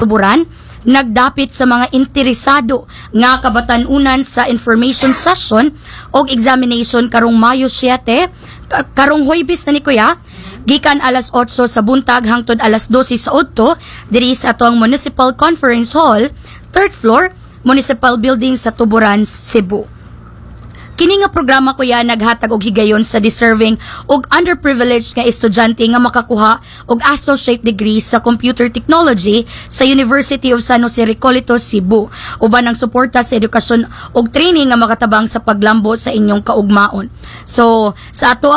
tuburan nagdapit sa mga interesado nga kabatan-unan sa information session o examination karong Mayo 7, karong Huwebes na ni Kuya, gikan alas 8 sa buntag hangtod alas 12 sa udto diri sa atong Municipal Conference Hall, 3rd floor, Municipal Building sa Tuburan, Cebu. Kini nga programa Kuya naghatag og higayon sa deserving og underprivileged nga estudyante nga makakuha og associate degree sa computer technology sa University of San Jose Recoleta, Cebu. Uban ang suporta sa edukasyon og training nga makatabang sa paglambo sa inyong kaugmaon. So, sa ato